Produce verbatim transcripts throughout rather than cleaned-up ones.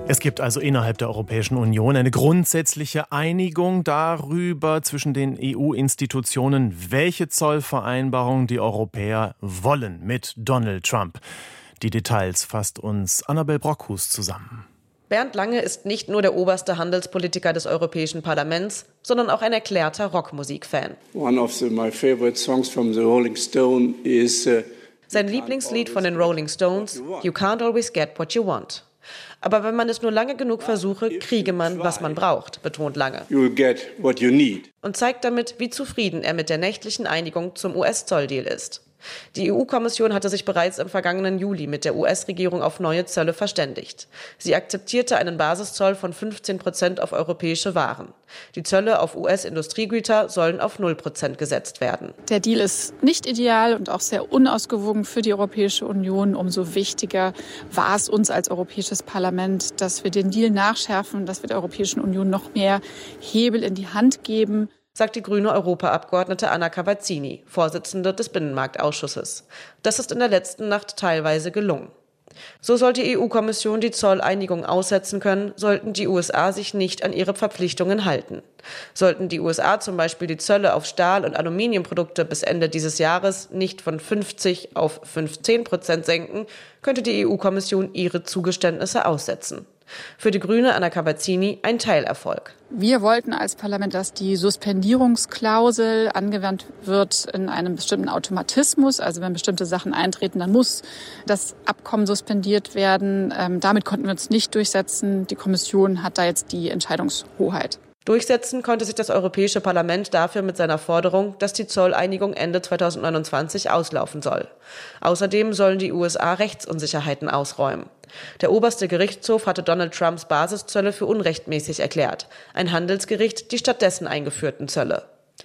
Es gibt also innerhalb der Europäischen Union eine grundsätzliche Einigung darüber zwischen den E U-Institutionen, welche Zollvereinbarung die Europäer wollen mit Donald Trump. Die Details fasst uns Annabel Brockhus zusammen. Bernd Lange ist nicht nur der oberste Handelspolitiker des Europäischen Parlaments, sondern auch ein erklärter Rockmusikfan. One of the, my favorite songs from the Rolling Stone is uh, Sein Lieblingslied von den Rolling Stones, You Can't Always Get What You Want. Aber wenn man es nur lange genug versuche, kriege man, was man braucht, betont Lange. You'll get what you need. Und zeigt damit, wie zufrieden er mit der nächtlichen Einigung zum U S-Zolldeal ist. Die E U-Kommission hatte sich bereits im vergangenen Juli mit der U S-Regierung auf neue Zölle verständigt. Sie akzeptierte einen Basiszoll von fünfzehn Prozent auf europäische Waren. Die Zölle auf U S-Industriegüter sollen auf null Prozent gesetzt werden. Der Deal ist nicht ideal und auch sehr unausgewogen für die Europäische Union. Umso wichtiger war es uns als Europäisches Parlament, dass wir den Deal nachschärfen, dass wir der Europäischen Union noch mehr Hebel in die Hand geben, sagt die grüne Europaabgeordnete Anna Cavazzini, Vorsitzende des Binnenmarktausschusses. Das ist in der letzten Nacht teilweise gelungen. So soll die E U-Kommission die Zolleinigung aussetzen können, sollten die U S A sich nicht an ihre Verpflichtungen halten. Sollten die U S A zum Beispiel die Zölle auf Stahl- und Aluminiumprodukte bis Ende dieses Jahres nicht von fünfzig auf fünfzehn Prozent senken, könnte die E U-Kommission ihre Zugeständnisse aussetzen. Für die Grüne Anna Cavazzini ein Teilerfolg. Wir wollten als Parlament, dass die Suspendierungsklausel angewandt wird in einem bestimmten Automatismus. Also wenn bestimmte Sachen eintreten, dann muss das Abkommen suspendiert werden. Ähm, damit konnten wir uns nicht durchsetzen. Die Kommission hat da jetzt die Entscheidungshoheit. Durchsetzen konnte sich das Europäische Parlament dafür mit seiner Forderung, dass die Zolleinigung Ende zweitausendneunundzwanzig auslaufen soll. Außerdem sollen die U S A Rechtsunsicherheiten ausräumen. Der oberste Gerichtshof hatte Donald Trumps Basiszölle für unrechtmäßig erklärt, ein Handelsgericht die stattdessen eingeführten Zölle.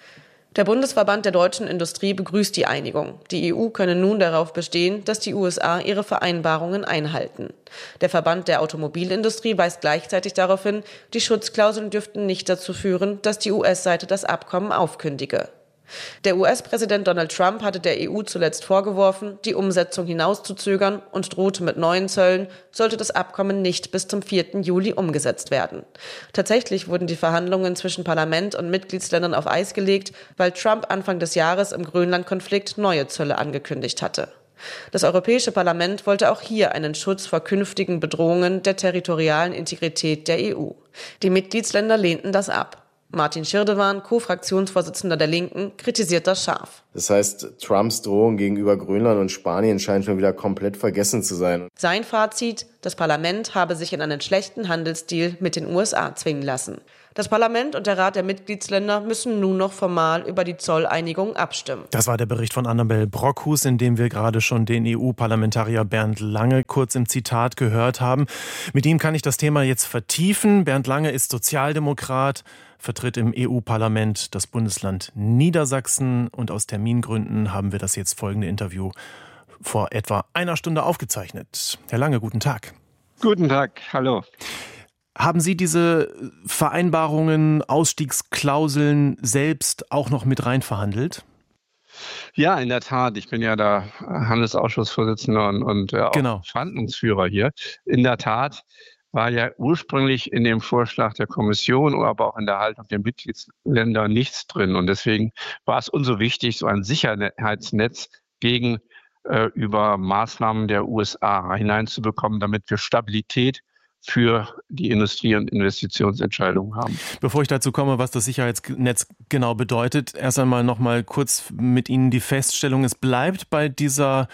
Der Bundesverband der deutschen Industrie begrüßt die Einigung. Die E U könne nun darauf bestehen, dass die U S A ihre Vereinbarungen einhalten. Der Verband der Automobilindustrie weist gleichzeitig darauf hin, die Schutzklauseln dürften nicht dazu führen, dass die U S-Seite das Abkommen aufkündige. Der U S-Präsident Donald Trump hatte der E U zuletzt vorgeworfen, die Umsetzung hinauszuzögern und drohte mit neuen Zöllen, sollte das Abkommen nicht bis zum vierten Juli umgesetzt werden. Tatsächlich wurden die Verhandlungen zwischen Parlament und Mitgliedsländern auf Eis gelegt, weil Trump Anfang des Jahres im Grönland-Konflikt neue Zölle angekündigt hatte. Das Europäische Parlament wollte auch hier einen Schutz vor künftigen Bedrohungen der territorialen Integrität der E U. Die Mitgliedsländer lehnten das ab. Martin Schirdewan, Co-Fraktionsvorsitzender der Linken, kritisiert das scharf. Das heißt, Trumps Drohung gegenüber Grönland und Spanien scheint schon wieder komplett vergessen zu sein. Sein Fazit: Das Parlament habe sich in einen schlechten Handelsdeal mit den U S A zwingen lassen. Das Parlament und der Rat der Mitgliedsländer müssen nun noch formal über die Zolleinigung abstimmen. Das war der Bericht von Annabel Brockhus, in dem wir gerade schon den E U-Parlamentarier Bernd Lange kurz im Zitat gehört haben. Mit ihm kann ich das Thema jetzt vertiefen. Bernd Lange ist Sozialdemokrat, vertritt im E U-Parlament das Bundesland Niedersachsen und aus Termingründen haben wir das jetzt folgende Interview vor etwa einer Stunde aufgezeichnet. Herr Lange, guten Tag. Guten Tag, hallo. Haben Sie diese Vereinbarungen, Ausstiegsklauseln selbst auch noch mit rein verhandelt? Ja, in der Tat. Ich bin ja der Handelsausschussvorsitzender und, und äh, auch genau. Verhandlungsführer hier. In der Tat war ja ursprünglich in dem Vorschlag der Kommission, aber auch in der Haltung der Mitgliedsländer nichts drin. Und deswegen war es uns so wichtig, so ein Sicherheitsnetz gegen äh, über Maßnahmen der U S A hineinzubekommen, damit wir Stabilität für die Industrie- und Investitionsentscheidungen haben. Bevor ich dazu komme, was das Sicherheitsnetz genau bedeutet, erst einmal noch mal kurz mit Ihnen die Feststellung, es bleibt bei dieser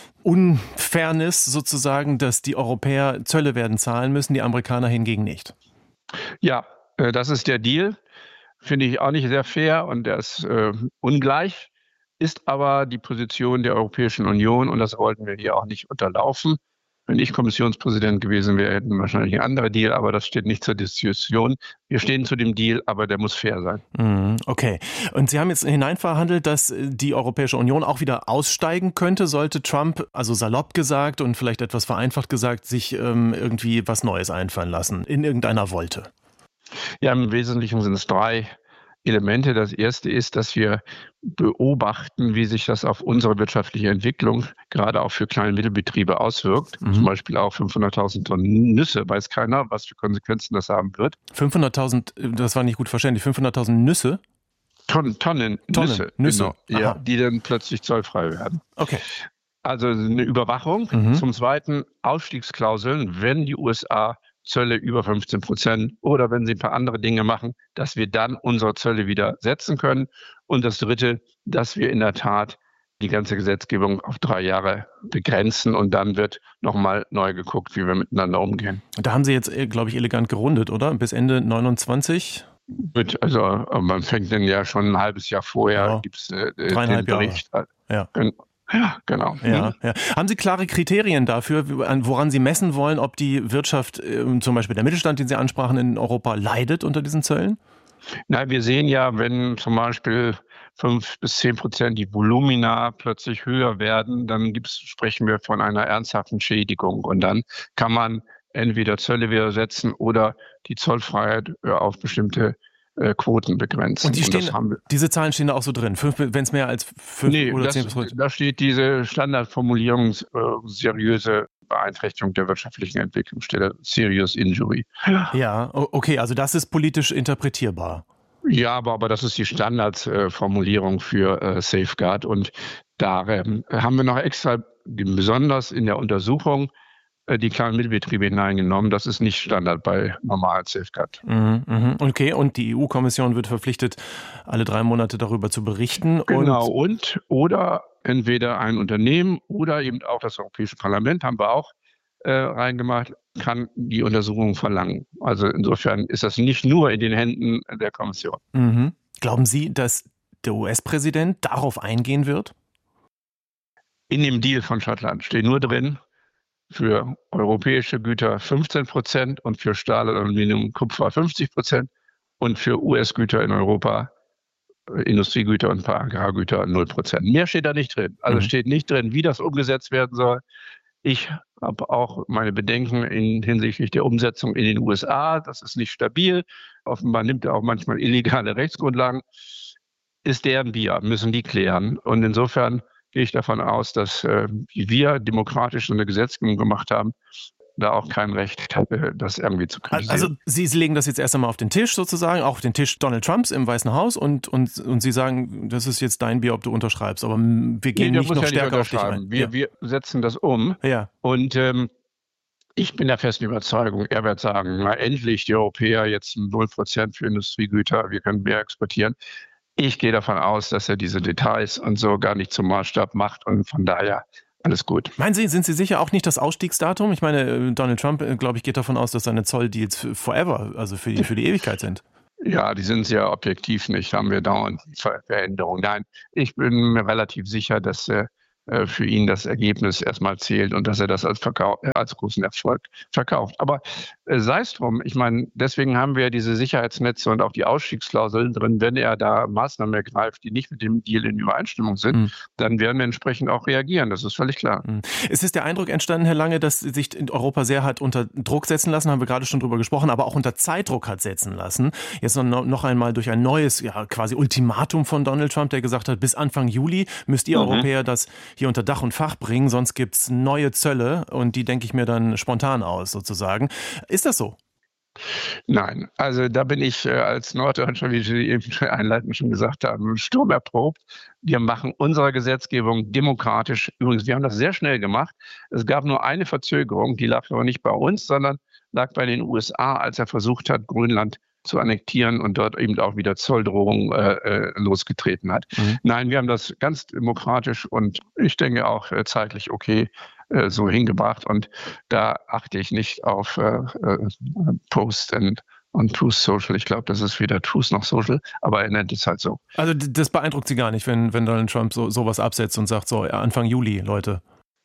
Unfairness sozusagen, dass die Europäer Zölle werden zahlen müssen, die Amerikaner hingegen nicht. Ja, das ist der Deal. Finde ich auch nicht sehr fair und der ist äh, ungleich, ist aber die Position der Europäischen Union und das wollten wir hier auch nicht unterlaufen. Wenn ich Kommissionspräsident gewesen wäre, hätten wir wahrscheinlich ein anderer Deal, aber das steht nicht zur Diskussion. Wir stehen zu dem Deal, aber der muss fair sein. Okay. Und Sie haben jetzt hineinverhandelt, dass die Europäische Union auch wieder aussteigen könnte, sollte Trump, also salopp gesagt und vielleicht etwas vereinfacht gesagt, sich ähm, irgendwie was Neues einfallen lassen, in irgendeiner Wolte. Ja, im Wesentlichen sind es drei Elemente. Das erste ist, dass wir beobachten, wie sich das auf unsere wirtschaftliche Entwicklung, gerade auch für kleine Mittelbetriebe, auswirkt. Mhm. Zum Beispiel auch fünfhunderttausend Tonnen Nüsse. Weiß keiner, was für Konsequenzen das haben wird. fünfhunderttausend, das war nicht gut verständlich, fünfhunderttausend Nüsse? Tonnen, Tonnen, Tonnen Nüsse, Nüsse. Genau, ja, die dann plötzlich zollfrei werden. Okay. Also eine Überwachung. Mhm. Zum Zweiten Ausstiegsklauseln, wenn die U S A Zölle über fünfzehn Prozent oder wenn sie ein paar andere Dinge machen, dass wir dann unsere Zölle wieder setzen können. Und das Dritte, dass wir in der Tat die ganze Gesetzgebung auf drei Jahre begrenzen und dann wird nochmal neu geguckt, wie wir miteinander umgehen. Da haben Sie jetzt, glaube ich, elegant gerundet, oder? Bis Ende neunundzwanzig? Mit, also man fängt dann ja schon ein halbes Jahr vorher, ja. gibt es äh, den Bericht. Jahre. Ja. Ja, genau. Ja, ja. Haben Sie klare Kriterien dafür, woran Sie messen wollen, ob die Wirtschaft, zum Beispiel der Mittelstand, den Sie ansprachen, in Europa leidet unter diesen Zöllen? Nein, wir sehen ja, wenn zum Beispiel fünf bis zehn Prozent die Volumina plötzlich höher werden, dann gibt's, sprechen wir von einer ernsthaften Schädigung. Und dann kann man entweder Zölle wieder setzen oder die Zollfreiheit auf bestimmte äh, Quoten begrenzen. Und, die stehen, und wir, diese Zahlen stehen da auch so drin, wenn es mehr als fünf nee, oder das, zehn Prozent? Da steht diese Standardformulierung, äh, seriöse Beeinträchtigung der wirtschaftlichen Entwicklung, steht da Serious Injury. Ja, okay, also das ist politisch interpretierbar. Ja, aber, aber das ist die Standardformulierung äh, für äh, Safeguard. Und da ähm, haben wir noch extra besonders in der Untersuchung äh, die kleinen Mittelbetriebe hineingenommen. Das ist nicht Standard bei normalen Safeguard. Mhm, mh. Okay, und die E U-Kommission wird verpflichtet, alle drei Monate darüber zu berichten. Genau, und, und oder entweder ein Unternehmen oder eben auch das Europäische Parlament, haben wir auch äh, reingemacht, kann die Untersuchung verlangen. Also insofern ist das nicht nur in den Händen der Kommission. Mhm. Glauben Sie, dass der U S-Präsident darauf eingehen wird? In dem Deal von Schottland steht nur drin, für europäische Güter fünfzehn Prozent und für Stahl, Aluminium und Kupfer fünfzig Prozent und für U S-Güter in Europa, Industriegüter und ein paar Agrargüter null Prozent. Mehr steht da nicht drin. Also mhm. steht nicht drin, wie das umgesetzt werden soll. Ich habe auch meine Bedenken in, hinsichtlich der Umsetzung in den U S A. Das ist nicht stabil. Offenbar nimmt er auch manchmal illegale Rechtsgrundlagen. Ist deren Bier, müssen die klären. Und insofern gehe ich davon aus, dass äh, wir demokratisch eine Gesetzgebung gemacht haben, da auch kein Recht hatte, das irgendwie zu kritisieren. Also Sie legen das jetzt erst einmal auf den Tisch sozusagen, auch auf den Tisch Donald Trumps im Weißen Haus und, und, und Sie sagen, das ist jetzt dein Bier, ob du unterschreibst, aber wir gehen nee, nicht noch ja stärker nicht auf dich ein. Wir, ja. wir setzen das um ja. und ähm, ich bin der festen Überzeugung, er wird sagen, na, endlich die Europäer jetzt null Prozent für Industriegüter, wir können mehr exportieren. Ich gehe davon aus, dass er diese Details und so gar nicht zum Maßstab macht und von daher alles gut. Meinen Sie, sind Sie sicher auch nicht das Ausstiegsdatum? Ich meine, Donald Trump, glaube ich, geht davon aus, dass seine Zolldeals forever, also für die, für die Ewigkeit sind. Ja, die sind sehr objektiv nicht, haben wir dauernd Veränderungen. Nein, ich bin mir relativ sicher, dass äh, für ihn das Ergebnis erstmal zählt und dass er das als, Verkau- als großen Erfolg verkauft. Aber äh, sei es drum, ich meine, deswegen haben wir diese Sicherheitsnetze und auch die Ausstiegsklauseln drin. Wenn er da Maßnahmen ergreift, die nicht mit dem Deal in Übereinstimmung sind, mhm. dann werden wir entsprechend auch reagieren. Das ist völlig klar. Mhm. Es ist der Eindruck entstanden, Herr Lange, dass sich in Europa sehr hat unter Druck setzen lassen, haben wir gerade schon drüber gesprochen, aber auch unter Zeitdruck hat setzen lassen. Jetzt noch, noch einmal durch ein neues, ja, quasi Ultimatum von Donald Trump, der gesagt hat, bis Anfang Juli müsst ihr mhm. Europäer das hier unter Dach und Fach bringen, sonst gibt es neue Zölle und die denke ich mir dann spontan aus sozusagen. Ist das so? Nein, also da bin ich äh, als Norddeutscher, wie Sie eben einleitend schon gesagt haben, sturmerprobt. Wir machen unsere Gesetzgebung demokratisch. Übrigens, wir haben das sehr schnell gemacht. Es gab nur eine Verzögerung, die lag aber nicht bei uns, sondern lag bei den U S A, als er versucht hat, Grönland zu annektieren und dort eben auch wieder Zolldrohungen äh, losgetreten hat. Mhm. Nein, wir haben das ganz demokratisch und ich denke auch äh, zeitlich okay äh, so hingebracht und da achte ich nicht auf äh, äh, Post and und Truth Social. Ich glaube, das ist weder Truth noch Social, aber er nennt es halt so. Also das beeindruckt Sie gar nicht, wenn, wenn Donald Trump so sowas absetzt und sagt, so Anfang Juli, Leute.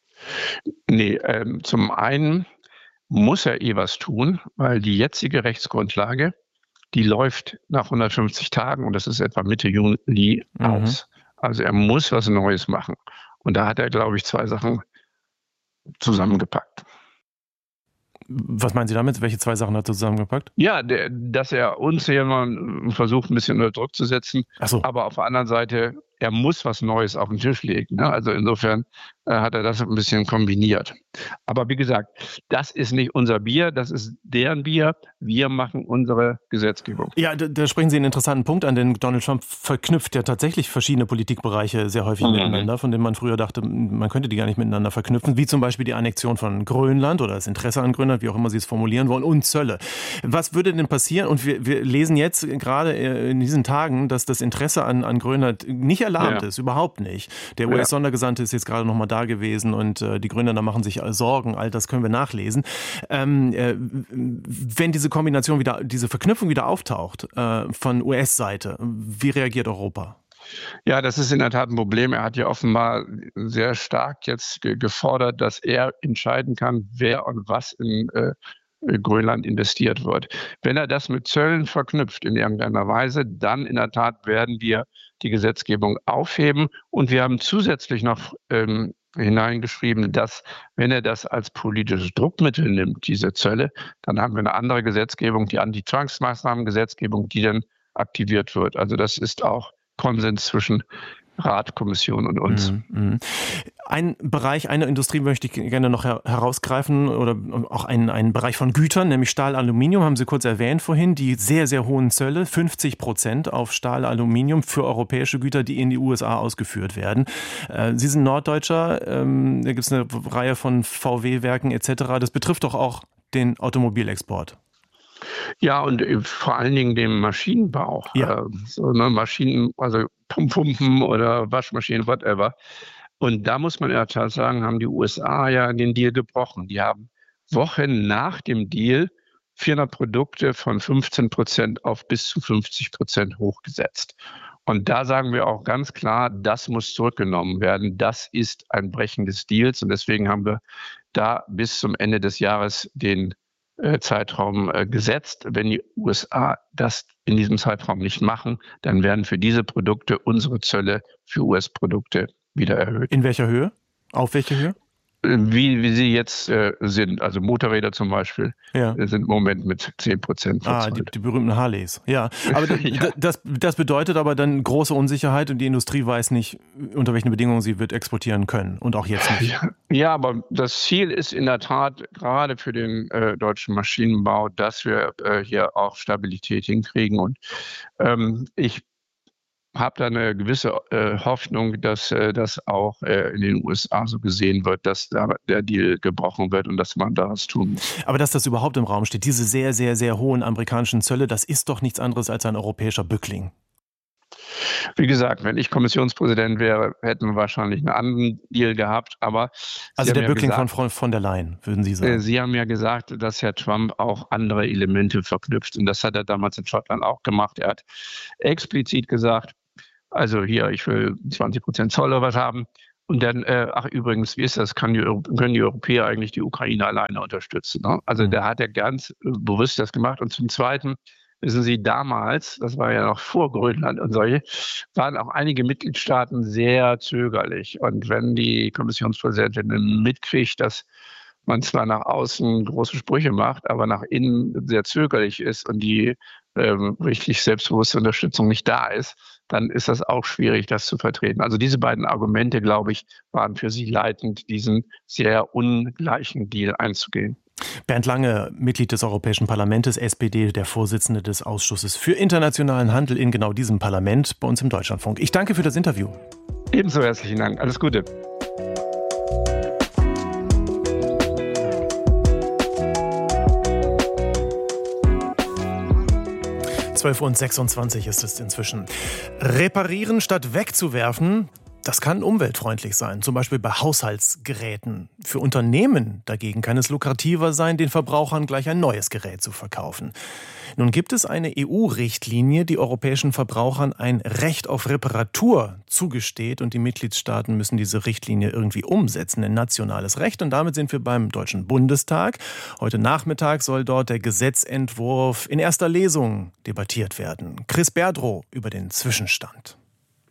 Nee, ähm, zum einen muss er eh was tun, weil die jetzige Rechtsgrundlage, die läuft nach hundertfünfzig Tagen und das ist etwa Mitte Juli mhm. aus. Also er muss was Neues machen. Und da hat er, glaube ich, zwei Sachen zusammengepackt. Was meinen Sie damit? Welche zwei Sachen hat er zusammengepackt? Ja, der, dass er uns hier mal versucht, ein bisschen unter Druck zu setzen. Ach so. Aber auf der anderen Seite, er muss was Neues auf den Tisch legen. Ne? Also insofern äh, hat er das ein bisschen kombiniert. Aber wie gesagt, das ist nicht unser Bier, das ist deren Bier. Wir machen unsere Gesetzgebung. Ja, da, da sprechen Sie einen interessanten Punkt an, denn Donald Trump verknüpft ja tatsächlich verschiedene Politikbereiche sehr häufig mhm. miteinander, von denen man früher dachte, man könnte die gar nicht miteinander verknüpfen, wie zum Beispiel die Annexion von Grönland oder das Interesse an Grönland, wie auch immer Sie es formulieren wollen, und Zölle. Was würde denn passieren? Und wir, wir lesen jetzt gerade in diesen Tagen, dass das Interesse an, an Grönland nicht erlahmt ja. ist, überhaupt nicht. Der U S-Sondergesandte ist jetzt gerade noch mal da gewesen und äh, die Grönländer machen sich Sorgen, all das können wir nachlesen. Ähm, äh, wenn diese Kombination wieder, diese Verknüpfung wieder auftaucht äh, von U S-Seite, wie reagiert Europa? Ja, das ist in der Tat ein Problem. Er hat ja offenbar sehr stark jetzt ge- gefordert, dass er entscheiden kann, wer und was in äh, Grönland investiert wird. Wenn er das mit Zöllen verknüpft in irgendeiner Weise, dann in der Tat werden wir die Gesetzgebung aufheben. Und wir haben zusätzlich noch ähm, hineingeschrieben, dass, wenn er das als politisches Druckmittel nimmt, diese Zölle, dann haben wir eine andere Gesetzgebung, die Anti-Zwangsmaßnahmen-Gesetzgebung, die dann aktiviert wird. Also das ist auch Konsens zwischen Rat, Kommission und uns. Mhm. Ein Bereich, eine Industrie möchte ich gerne noch her- herausgreifen oder auch einen, einen Bereich von Gütern, nämlich Stahl, Aluminium, haben Sie kurz erwähnt vorhin, die sehr, sehr hohen Zölle, fünfzig Prozent auf Stahl, Aluminium für europäische Güter, die in die U S A ausgeführt werden. Äh, Sie sind Norddeutscher, ähm, da gibt es eine Reihe von V W-Werken et cetera. Das betrifft doch auch den Automobilexport. Ja, und vor allen Dingen dem Maschinenbau. Ja. Äh, so, ne, Maschinen, also Pumpen oder Waschmaschinen, whatever. Und da muss man in der Tat sagen, haben die U S A ja den Deal gebrochen. Die haben Wochen nach dem Deal vierhundert Produkte von fünfzehn Prozent auf bis zu fünfzig Prozent hochgesetzt. Und da sagen wir auch ganz klar, das muss zurückgenommen werden. Das ist ein Brechen des Deals. Und deswegen haben wir da bis zum Ende des Jahres den Zeitraum gesetzt. Wenn die U S A das in diesem Zeitraum nicht machen, dann werden für diese Produkte unsere Zölle für U S-Produkte wieder erhöht. In welcher Höhe? Auf welche Höhe? Wie, wie sie jetzt äh, sind. Also Motorräder zum Beispiel ja. sind im Moment mit zehn Prozent verzollt. Ah, die, die berühmten Harleys. Ja, aber ja. Das, das bedeutet aber dann große Unsicherheit und die Industrie weiß nicht, unter welchen Bedingungen sie wird exportieren können und auch jetzt nicht. Ja, ja, aber das Ziel ist in der Tat gerade für den äh, deutschen Maschinenbau, dass wir äh, hier auch Stabilität hinkriegen und ähm, ich habe da eine gewisse äh, Hoffnung, dass äh, das auch äh, in den U S A so gesehen wird, dass da der Deal gebrochen wird und dass man da was tun muss. Aber dass das überhaupt im Raum steht, diese sehr, sehr, sehr hohen amerikanischen Zölle, das ist doch nichts anderes als ein europäischer Bückling. Wie gesagt, wenn ich Kommissionspräsident wäre, hätten wir wahrscheinlich einen anderen Deal gehabt. Aber also der ja Bückling gesagt, von von der Leyen, würden Sie sagen? Sie haben ja gesagt, dass Herr Trump auch andere Elemente verknüpft. Und das hat er damals in Schottland auch gemacht. Er hat explizit gesagt, also hier, ich will zwanzig Prozent Zoll oder was haben. Und dann, äh, ach übrigens, wie ist das, kann die, können die Europäer eigentlich die Ukraine alleine unterstützen? Ne? Also mhm. da hat er ganz bewusst das gemacht. Und zum Zweiten, wissen Sie, damals, das war ja noch vor Grönland und solche, waren auch einige Mitgliedstaaten sehr zögerlich. Und wenn die Kommissionspräsidentin mitkriegt, dass man zwar nach außen große Sprüche macht, aber nach innen sehr zögerlich ist und die ähm, richtig selbstbewusste Unterstützung nicht da ist, dann ist das auch schwierig, das zu vertreten. Also diese beiden Argumente, glaube ich, waren für sie leitend, diesen sehr ungleichen Deal einzugehen. Bernd Lange, Mitglied des Europäischen Parlaments, S P D, der Vorsitzende des Ausschusses für internationalen Handel in genau diesem Parlament bei uns im Deutschlandfunk. Ich danke für das Interview. Ebenso herzlichen Dank. Alles Gute. zwölf Uhr sechsundzwanzig ist es inzwischen. Reparieren statt wegzuwerfen, das kann umweltfreundlich sein, zum Beispiel bei Haushaltsgeräten. Für Unternehmen dagegen kann es lukrativer sein, den Verbrauchern gleich ein neues Gerät zu verkaufen. Nun gibt es eine E U-Richtlinie, die europäischen Verbrauchern ein Recht auf Reparatur zugesteht und die Mitgliedstaaten müssen diese Richtlinie irgendwie umsetzen in nationales Recht. Und damit sind wir beim Deutschen Bundestag. Heute Nachmittag soll dort der Gesetzentwurf in erster Lesung debattiert werden. Chris Berdrow über den Zwischenstand.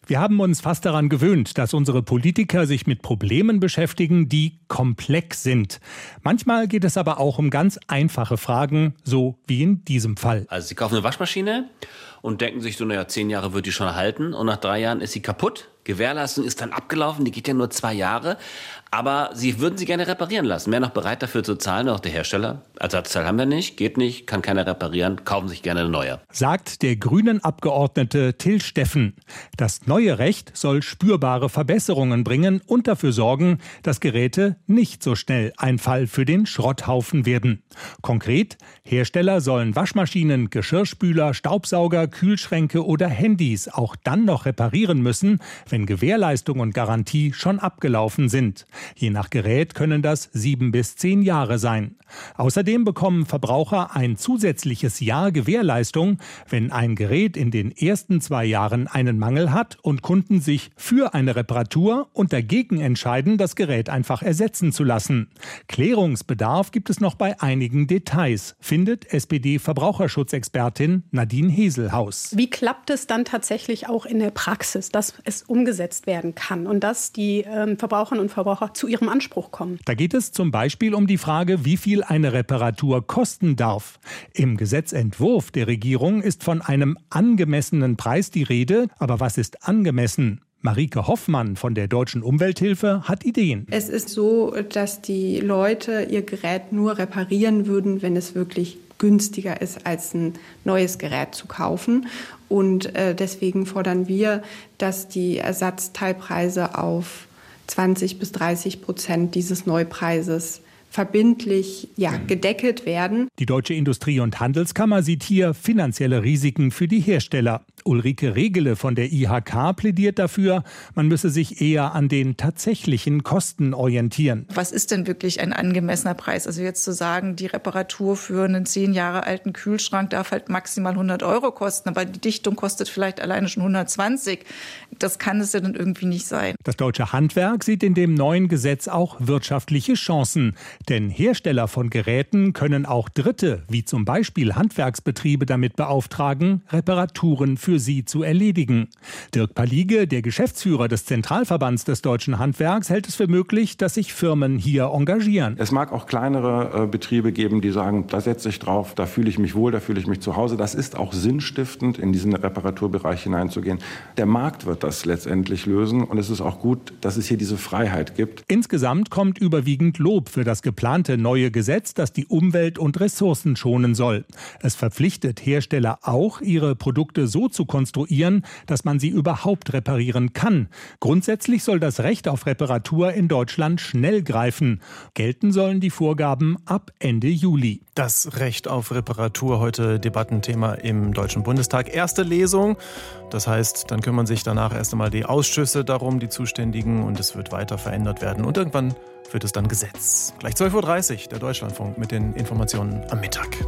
Wir haben uns fast daran gewöhnt, dass unsere Politiker sich mit Problemen beschäftigen, die komplex sind. Manchmal geht es aber auch um ganz einfache Fragen, so wie in diesem Fall. Also Sie kaufen eine Waschmaschine und denken sich so, naja, zehn Jahre wird die schon halten und nach drei Jahren ist sie kaputt. Gewährleistung ist dann abgelaufen, die geht ja nur zwei Jahre. Aber Sie würden sie gerne reparieren lassen. Wären noch bereit dafür zu zahlen, auch der Hersteller? Ersatzteil haben wir nicht, geht nicht, kann keiner reparieren, kaufen sich gerne eine neue. Sagt der Grünen-Abgeordnete Till Steffen. Das neue Recht soll spürbare Verbesserungen bringen und dafür sorgen, dass Geräte nicht so schnell ein Fall für den Schrotthaufen werden. Konkret, Hersteller sollen Waschmaschinen, Geschirrspüler, Staubsauger, Kühlschränke oder Handys auch dann noch reparieren müssen, wenn Gewährleistung und Garantie schon abgelaufen sind. Je nach Gerät können das sieben bis zehn Jahre sein. Außerdem bekommen Verbraucher ein zusätzliches Jahr Gewährleistung, wenn ein Gerät in den ersten zwei Jahren einen Mangel hat und Kunden sich für eine Reparatur und dagegen entscheiden, das Gerät einfach ersetzen zu lassen. Klärungsbedarf gibt es noch bei einigen Details, findet S P D-Verbraucherschutzexpertin Nadine Heselhaus. Wie klappt es dann tatsächlich auch in der Praxis, dass es umgesetzt werden kann und dass die ähm, Verbraucherinnen und Verbraucher zu ihrem Anspruch kommen? Da geht es zum Beispiel um die Frage, wie viel eine Reparatur kosten darf. Im Gesetzentwurf der Regierung ist von einem angemessenen Preis die Rede. Aber was ist angemessen? Marike Hoffmann von der Deutschen Umwelthilfe hat Ideen. Es ist so, dass die Leute ihr Gerät nur reparieren würden, wenn es wirklich günstiger ist, als ein neues Gerät zu kaufen. Und äh, deswegen fordern wir, dass die Ersatzteilpreise auf zwanzig bis dreißig Prozent dieses Neupreises verbindlich ja, gedeckelt werden. Die Deutsche Industrie- und Handelskammer sieht hier finanzielle Risiken für die Hersteller. Ulrike Regele von der I H K plädiert dafür, man müsse sich eher an den tatsächlichen Kosten orientieren. Was ist denn wirklich ein angemessener Preis? Also jetzt zu sagen, die Reparatur für einen zehn Jahre alten Kühlschrank darf halt maximal hundert Euro kosten, aber die Dichtung kostet vielleicht alleine schon hundertzwanzig. Das kann es ja dann irgendwie nicht sein. Das deutsche Handwerk sieht in dem neuen Gesetz auch wirtschaftliche Chancen. Denn Hersteller von Geräten können auch Dritte, wie zum Beispiel Handwerksbetriebe, damit beauftragen, Reparaturen für sie zu erledigen. Dirk Palige, der Geschäftsführer des Zentralverbands des deutschen Handwerks, hält es für möglich, dass sich Firmen hier engagieren. Es mag auch kleinere äh, Betriebe geben, die sagen, da setze ich drauf, da fühle ich mich wohl, da fühle ich mich zu Hause. Das ist auch sinnstiftend, in diesen Reparaturbereich hineinzugehen. Der Markt wird das letztendlich lösen und es ist auch gut, dass es hier diese Freiheit gibt. Insgesamt kommt überwiegend Lob für das geplante neue Gesetz, das die Umwelt und Ressourcen schonen soll. Es verpflichtet Hersteller auch, ihre Produkte so zu konstruieren, dass man sie überhaupt reparieren kann. Grundsätzlich soll das Recht auf Reparatur in Deutschland schnell greifen. Gelten sollen die Vorgaben ab Ende Juli. Das Recht auf Reparatur, heute Debattenthema im Deutschen Bundestag. Erste Lesung, das heißt, dann kümmern sich danach erst einmal die Ausschüsse darum, die Zuständigen, und es wird weiter verändert werden. Und irgendwann wird es dann Gesetz. Gleich zwölf Uhr dreißig, der Deutschlandfunk mit den Informationen am Mittag.